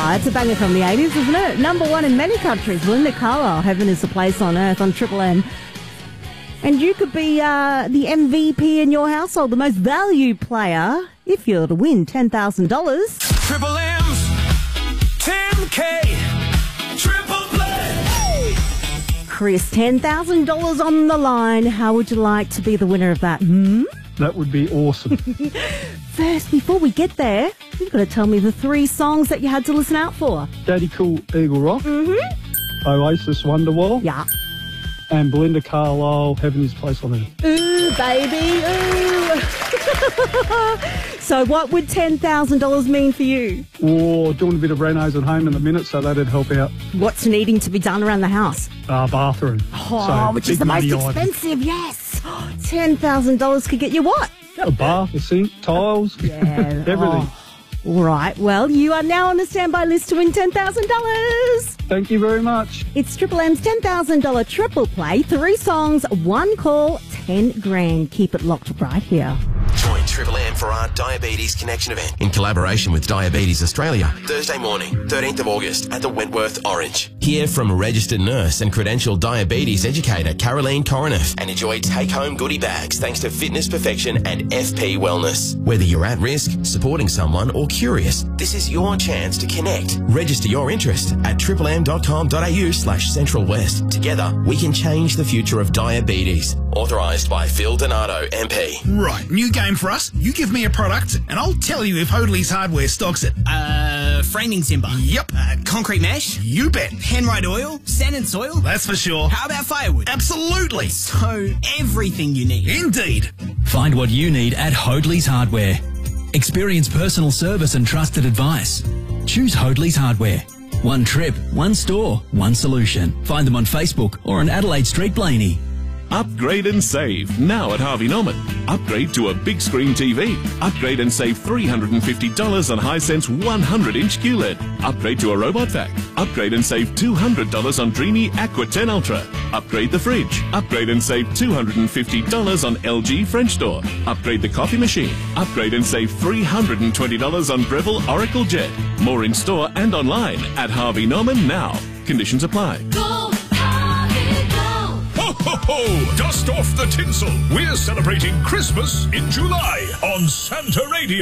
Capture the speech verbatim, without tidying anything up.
Ah, it's a banger from the eighties, isn't it? Number one in many countries. Belinda Carlisle, Heaven is a Place on Earth on Triple M. And you could be uh, the M V P in your household, the most valued player, if you're to win ten thousand dollars. Triple M's ten K Triple Play. Chris, ten thousand dollars on the line. How would you like to be the winner of that? Hmm? That would be awesome. First, before we get there, you've got to tell me the three songs that you had to listen out for. Daddy Cool, Eagle Rock. Mm-hmm. Oasis, Wonderwall. Yeah. And Belinda Carlisle, Heaven is a Place on Earth. Ooh, baby, ooh. So what would ten thousand dollars mean for you? Or doing a bit of renos at home in a minute, so that'd help out. What's needing to be done around the house? Uh, bathroom. Oh, So, which is big the most money item. expensive, yes. ten thousand dollars could get you what? A bath, a sink, tiles, Yeah. everything. Oh. All right, well, you are now on the standby list to win ten thousand dollars. Thank you very much. It's Triple M's ten thousand dollars triple play. Three songs, one call, ten grand. Keep it locked right here. Join Triple M for our Diabetes Connection event in collaboration with Diabetes Australia, Thursday morning, thirteenth of August at the Wentworth Orange. Hear from registered nurse and credentialed diabetes educator Caroline Coroneff and enjoy take-home goodie bags thanks to Fitness Perfection and F P Wellness. Whether you're at risk, supporting someone or curious, this is your chance to connect. Register your interest at triplem.com.au slash Central West. Together, we can change the future of diabetes. Authorised by Phil Donato, M P. Right, new game for us. You give me a product, and I'll tell you if Hoadley's Hardware stocks it. Uh, framing timber. Yep. Uh, concrete mesh. You bet. Henride oil. Sand and soil. That's for sure. How about firewood? Absolutely. So, everything you need. Indeed. Find what you need at Hoadley's Hardware. Experience personal service and trusted advice. Choose Hoadley's Hardware. One trip, one store, one solution. Find them on Facebook or on Adelaide Street, Blaney. Upgrade and save now at Harvey Norman. Upgrade to a big screen T V. Upgrade and save three hundred fifty dollars on Hisense one hundred inch Q L E D. Upgrade to a robot vac. Upgrade and save two hundred dollars on Dreamy Aqua ten Ultra. Upgrade the fridge. Upgrade and save two hundred fifty dollars on L G French door. Upgrade the coffee machine. Upgrade and save three hundred twenty dollars on Breville Oracle Jet. More in store and online at Harvey Norman now. Conditions apply. Go, Harvey, go! Ho, ho, ho! Dust off the tinsel. We're celebrating Christmas in July on Santa Radio.